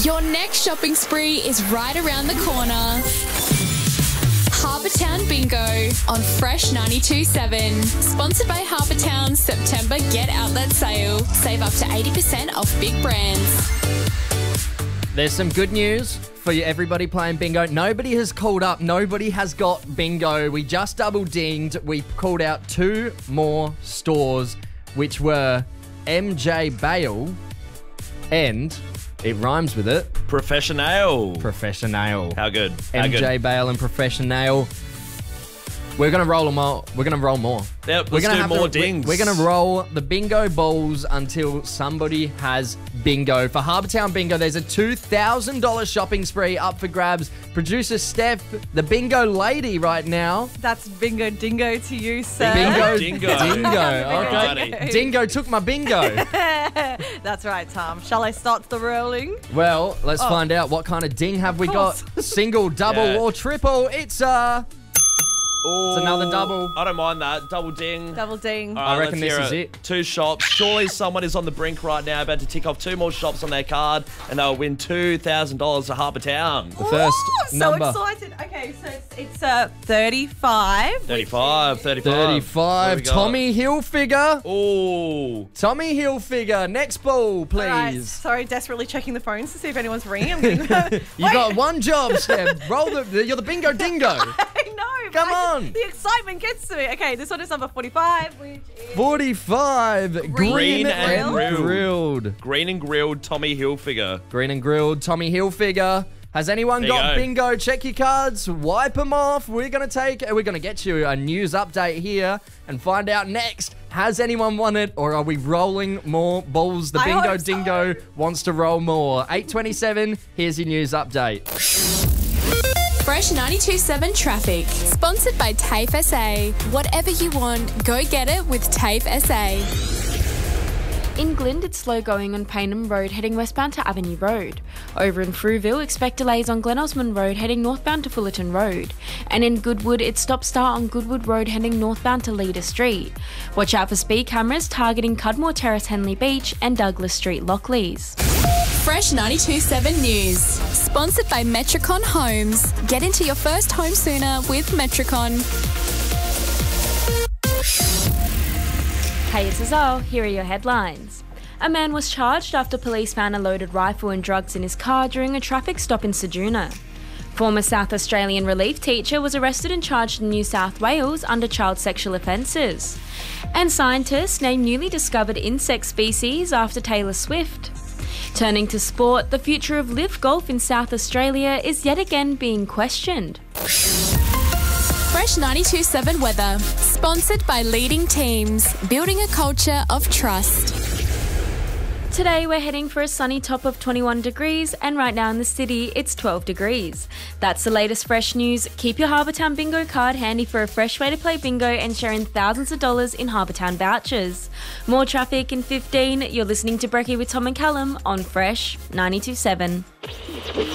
Your next shopping spree is right around the corner. Harbour Town Bingo on Fresh 92.7. Sponsored by Harbour Town's September Get Outlet Sale. Save up to 80% off big brands. There's some good news for everybody playing bingo. Nobody has called up. Nobody has got bingo. We just double dinged. We called out 2 more stores, which were MJ Bale and, it rhymes with it, Professional. How good? MJ Bale and Professional. We're going to roll them all. We're going to roll more. Yep, let's do more dings. We're going to roll the bingo balls until somebody has bingo. For Harbour Town Bingo, there's a $2,000 shopping spree up for grabs. Producer Steph, the bingo lady right now. That's bingo dingo to you, sir. Bingo Dingo. Okay. Dingo took my bingo. That's right, Tom. Shall I start the rolling? Well, let's find out what kind of ding have we got. course. Single, double, Yeah. or triple. It's another double. I don't mind that. Double ding. Double ding. All right, I reckon let's this hear is it. 2 shops. Surely someone is on the brink right now, about to tick off 2 more shops on their card, and they'll win $2,000 to Harbour Town. The first Ooh, number. So excited. Okay, so it's 35. 35. What 35. we got? Tommy Hilfiger. Ooh. Tommy Hilfiger. Next ball, please. All right, sorry, desperately checking the phones to see if anyone's ringing. I'm getting You got one job, Steph. Roll you're the bingo dingo. I know. Come but on. The excitement gets to me. Okay, this one is number 45, which is 45. Green and grilled. Green and grilled Tommy Hilfiger. Green and grilled Tommy Hilfiger. Has anyone There you got go. bingo? Check your cards. Wipe them off. We're going to get you a news update here and find out next. Has anyone won it, or are we rolling more balls? The I bingo hope so. dingo wants to roll more. 8:27. Here's your news update. Fresh 92.7 Traffic. Sponsored by TAFE SA. Whatever you want, go get it with TAFE SA. In Glynde, it's slow going on Payneham Road heading westbound to Avenue Road. Over in Frueville, expect delays on Glen Osmond Road heading northbound to Fullerton Road. And in Goodwood, it's stop-start on Goodwood Road heading northbound to Leader Street. Watch out for speed cameras targeting Cudmore Terrace Henley Beach and Douglas Street Lockleys. Fresh 92.7 News. Sponsored by Metricon Homes. Get into your first home sooner with Metricon. Hey, it's Azal. Here are your headlines. A man was charged after police found a loaded rifle and drugs in his car during a traffic stop in Ceduna. Former South Australian relief teacher was arrested and charged in New South Wales under child sexual offences. And scientists name newly discovered insect species after Taylor Swift. Turning to sport, the future of live golf in South Australia is yet again being questioned. Fresh 92.7 Weather. Sponsored by Leading Teams. Building a culture of trust. Today we're heading for a sunny top of 21 degrees and right now in the city it's 12 degrees. That's the latest fresh news. Keep your Harbour Town Bingo card handy for a fresh way to play bingo and share in thousands of dollars in Harbour Town vouchers. More traffic in 15. You're listening to Brekkie with Tom and Callum on Fresh 92.7.